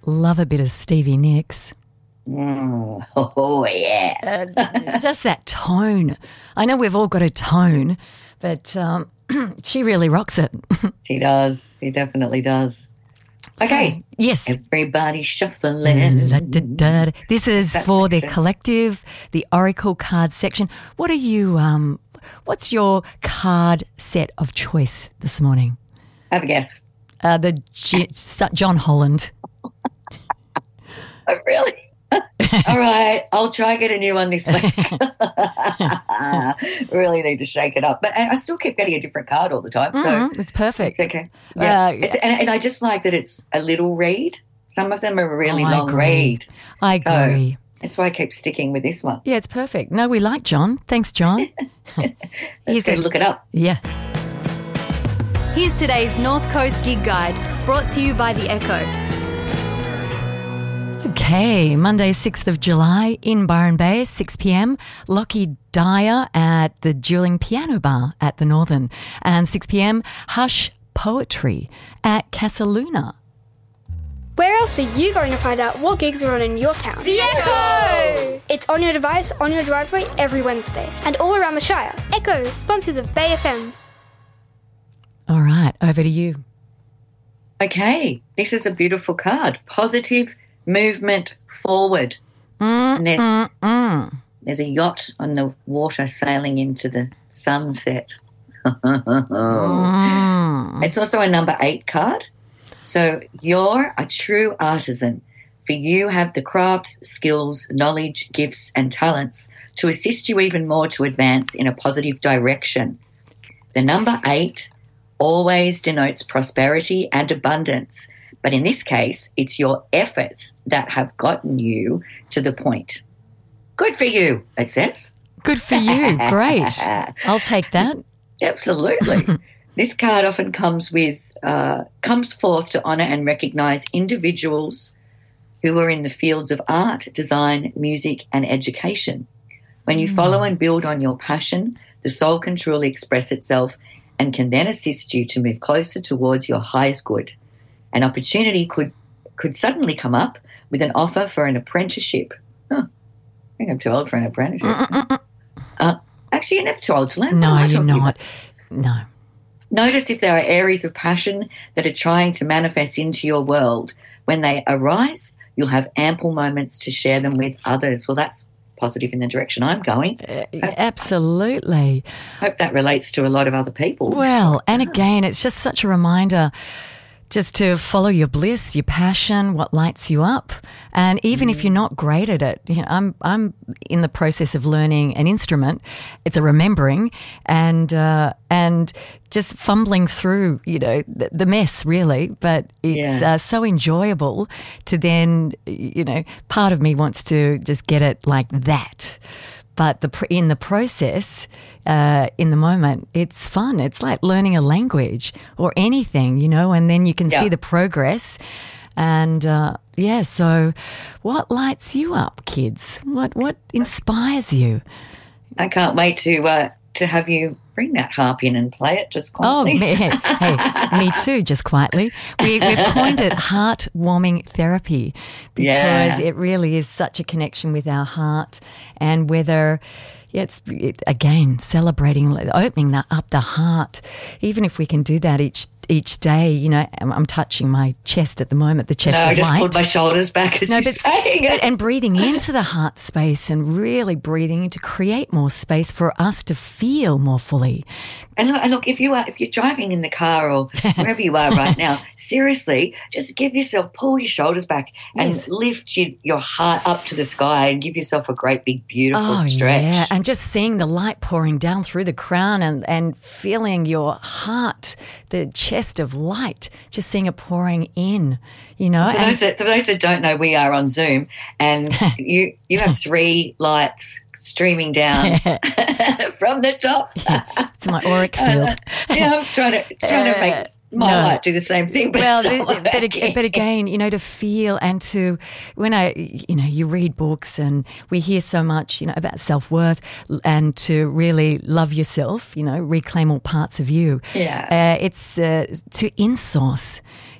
love a bit of Stevie Nicks. Oh, yeah. Just that tone. I know we've all got a tone, but she really rocks it. She does. She definitely does. Okay. So, yes. Everybody shuffling. This is That for the section. collective, the Oracle card section. What are you, what's your card set of choice this morning? Have a guess. John Holland. Oh, really? All right. I'll try and get a new one this week. Really need to shake it up. But I still keep getting a different card all the time. So It's perfect. it's okay. Yeah. Uh, And I just like that it's a little read. Some of them are a really I long agree. read. I So agree. that's why I keep sticking with this one. Yeah, it's perfect. No, we like John. Thanks, John. Let's go look it up. Yeah. Here's today's North Coast Gig Guide, brought to you by The Echo. Okay, Monday, 6th of July in Byron Bay, 6 p.m. Lockie Dyer at the Dueling Piano Bar at the Northern. And 6 p.m. Hush Poetry at Casaluna. Where else are you going to find out what gigs are on in your town? The Echo! It's on your device, on your driveway, every Wednesday. And all around the Shire. Echo, sponsors of Bay FM. All right, over to you. Okay. This is a beautiful card. Positive movement forward. And there's a yacht on the water sailing into the sunset. It's also a number 8 card. So you're a true artisan, for you have the craft, skills, knowledge, gifts and talents to assist you even more to advance in a positive direction. The number 8 always denotes prosperity and abundance, but in this case, it's your efforts that have gotten you to the point. Good for you, it says. Good for you. Great. I'll take that. Absolutely. This card often comes forth to honour and recognise individuals who are in the fields of art, design, music and education. When you follow and build on your passion, the soul can truly express itself and can then assist you to move closer towards your highest good. An opportunity could suddenly come up with an offer for an apprenticeship. I think I'm too old for an apprenticeship. Actually, you're never too old to learn. No, What am I you're talking not. about? No. Notice if there are areas of passion that are trying to manifest into your world. When they arise, you'll have ample moments to share them with others. Well, that's positive in the direction I'm going. Absolutely. Hope that relates to a lot of other people. Well, and again, it's just such a reminder just to follow your bliss, your passion, what lights you up. And even if you're not great at it, you know, I'm in the process of learning an instrument. It's a remembering and just fumbling through, you know, the mess really. But it's so enjoyable to then, you know, part of me wants to just get it like that. But in the process, in the moment, it's fun. It's like learning a language or anything, you know, and then you can see the progress. And, so what lights you up, kids? What inspires you? I can't wait to have you bring that harp in and play it just quietly. Hey, me too, just quietly. We've coined it heart-warming therapy because it really is such a connection with our heart, and whether again, celebrating, opening up the heart, even if we can do that each day, you know. I'm touching my chest at the moment, the chest of light. I just pulled my shoulders back as you're saying it. And breathing into the heart space and really breathing to create more space for us to feel more fully. And look, if you're driving in the car or wherever you are right now, seriously, just pull your shoulders back and lift your heart up to the sky and give yourself a great big beautiful stretch. Yeah, and just seeing the light pouring down through the crown and feeling your heart, the chest of light, just seeing it pouring in, you know. For those that don't know, we are on Zoom, and you have 3 lights streaming down from the top. It's my auric field. I'm trying to make my light do the same thing. But but again, you know, to feel and to, when you read books and we hear so much, you know, about self-worth and to really love yourself, you know, reclaim all parts of you. Yeah. It's to insource,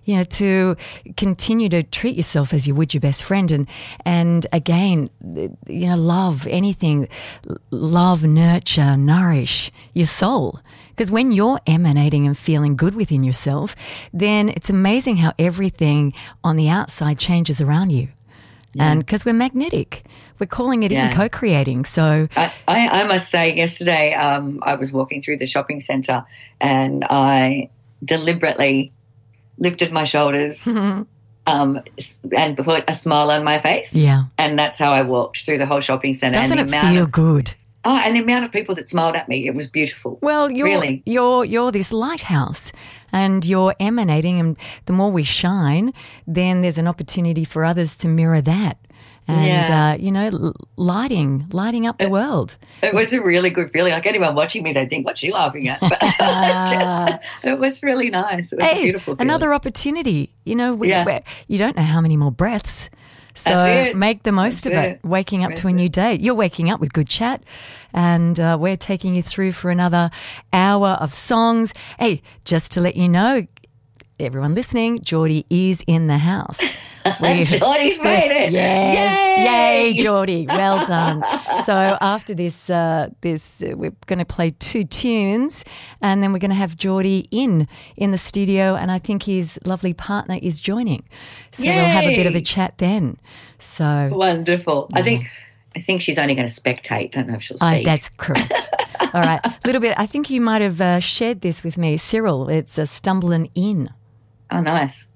you know, to continue to treat yourself as you would your best friend. And again, you know, love anything, love, nurture, nourish your soul. Because when you're emanating and feeling good within yourself, then it's amazing how everything on the outside changes around you. Yeah. And because we're magnetic, we're calling it in co-creating. So I must say, yesterday I was walking through the shopping centre and I deliberately lifted my shoulders and put a smile on my face. Yeah. And that's how I walked through the whole shopping centre. Doesn't it feel good? Oh, and the amount of people that smiled at me, it was beautiful. Well, you're this lighthouse and you're emanating, and the more we shine, then there's an opportunity for others to mirror that. And, you know, lighting up the world. It was a really good feeling. Like anyone watching me, they'd think, what's she laughing at? But it was really nice. It was a beautiful feeling. Another opportunity. You know, you don't know how many more breaths. So make the most of it, waking up to a new day. You're waking up with good chat, and we're taking you through for another hour of songs. Hey, just to let you know, everyone listening, Geordie is in the house. Geordie's made it. Yay, Geordie. Well done. So after this, we're going to play 2 tunes, and then we're going to have Geordie in the studio, and I think his lovely partner is joining. So we'll have a bit of a chat then. So wonderful. Yeah. I think she's only going to spectate. Don't know if she'll speak. That's correct. All right. A little bit. I think you might have shared this with me, Cyril. It's a Stumbling In. Oh, nice.